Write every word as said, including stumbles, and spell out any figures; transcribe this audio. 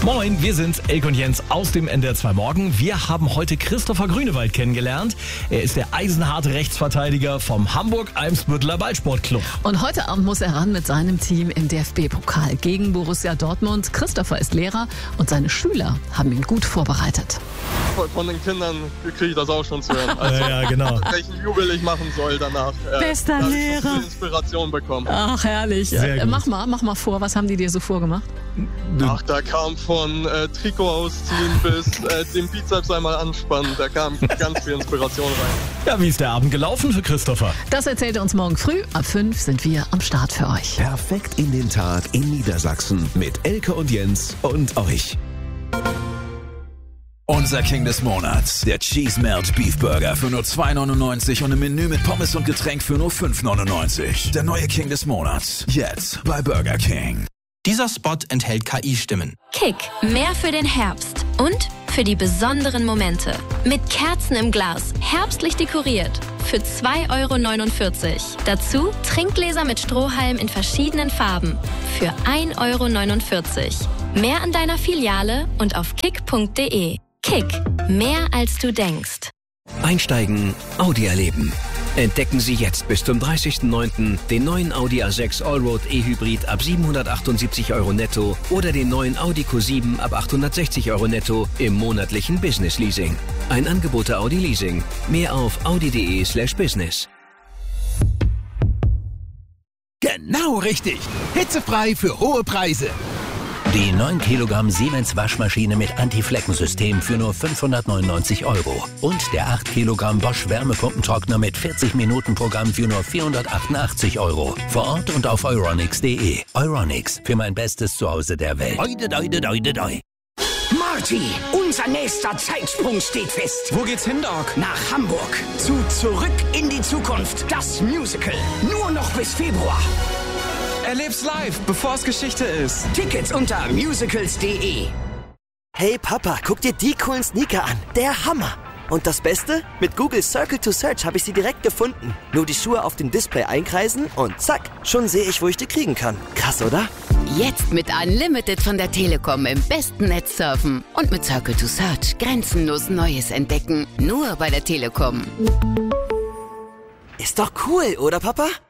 Moin, wir sind Elke und Jens aus dem N D R zwei Morgen. Wir haben heute Christopher Grünewald kennengelernt. Er ist der eisenharte Rechtsverteidiger vom Hamburg-Eimsbütteler Ballsportclub. Und heute Abend muss er ran mit seinem Team im D F B-Pokal gegen Borussia Dortmund. Christopher ist Lehrer und seine Schüler haben ihn gut vorbereitet. Von den Kindern kriege ich das auch schon zu hören. Also, ja, ja, genau. Welchen Jubel ich machen soll danach. Bester da Lehrer. Ich Inspiration bekommen. Ach, herrlich. Sehr gut. Mach mal, mach mal vor, was haben die dir so vorgemacht? Ach, da kam von äh, Trikot ausziehen bis äh, den Bizeps einmal anspannen. Da kam ganz viel Inspiration rein. Ja, wie ist der Abend gelaufen für Christopher? Das erzählt er uns morgen früh. Ab fünf sind wir am Start für euch. Perfekt in den Tag in Niedersachsen mit Elke und Jens und euch. Unser King des Monats, der Cheese Melt Beef Burger für nur zwei neunundneunzig und ein Menü mit Pommes und Getränk für nur fünf neunundneunzig. Der neue King des Monats, jetzt bei Burger King. Dieser Spot enthält K I-Stimmen. Kick, mehr für den Herbst und für die besonderen Momente. Mit Kerzen im Glas, herbstlich dekoriert. Für zwei Euro neunundvierzig. Dazu Trinkgläser mit Strohhalm in verschiedenen Farben. Für ein Euro neunundvierzig. Mehr an deiner Filiale und auf kick punkt de. Kick, mehr als du denkst. Einsteigen, Audi erleben. Entdecken Sie jetzt bis zum dreißigsten neunten den neuen Audi A sechs Allroad E-Hybrid ab siebenhundertachtundsiebzig Euro netto oder den neuen Audi Q sieben ab achthundertsechzig Euro netto im monatlichen Business Leasing. Ein Angebot der Audi Leasing. Mehr auf audi punkt de slash business. Genau richtig. Hitzefrei für hohe Preise. Die neun Kilogramm Siemens Waschmaschine mit Anti-Flecken-System für nur fünfhundertneunundneunzig Euro. Und der acht Kilogramm Bosch Wärmepumpentrockner mit vierzig Minuten Programm für nur vierhundertachtundachtzig Euro. Vor Ort und auf euronics punkt de. Euronics, für mein bestes Zuhause der Welt. Oide, oide, oide, oide. Marty, unser nächster Zeitsprung steht fest. Wo geht's hin, Doc? Nach Hamburg. Zu Zurück in die Zukunft. Das Musical. Nur noch bis Februar. Erleb's live, bevor es Geschichte ist. Tickets unter musicals punkt de. Hey Papa, guck dir die coolen Sneaker an. Der Hammer. Und das Beste? Mit Google Circle to Search habe ich sie direkt gefunden. Nur die Schuhe auf dem Display einkreisen und zack, schon sehe ich, wo ich die kriegen kann. Krass, oder? Jetzt mit Unlimited von der Telekom im besten Netz surfen. Und mit Circle to Search grenzenlos Neues entdecken. Nur bei der Telekom. Ist doch cool, oder Papa?